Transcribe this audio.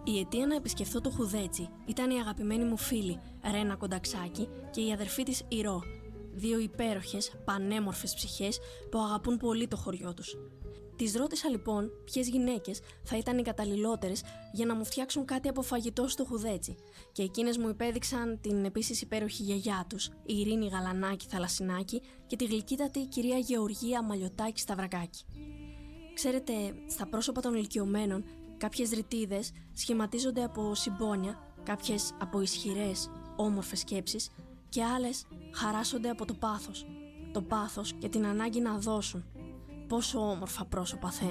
Η αιτία να επισκεφθώ το Χουδέτσι ήταν η αγαπημένη μου φίλη Ρένα Κονταξάκη και η αδερφή της Ηρώ, δύο υπέροχες, πανέμορφες ψυχές που αγαπούν πολύ το χωριό τους. Τις ρώτησα λοιπόν ποιες γυναίκες θα ήταν οι καταλληλότερες για να μου φτιάξουν κάτι από φαγητό στο Χουδέτσι και εκείνες μου υπέδειξαν την επίσης υπέροχη γιαγιά τους, η Ειρήνη Γαλανάκη Θαλασσινάκη και τη γλυκύτατη κυρία Γεωργία Μαλιωτάκη Σταυρακάκη. Ξέρετε, στα πρόσωπα των ηλικιωμένων κάποιες ρητίδες σχηματίζονται από συμπόνια, κάποιες από ισχυρές, όμορφες σκέψεις και άλλες χαράσσονται από το πάθος. Το πάθος και την ανάγκη να δώσουν. Πόσο όμορφα πρόσωπα, Θεέ.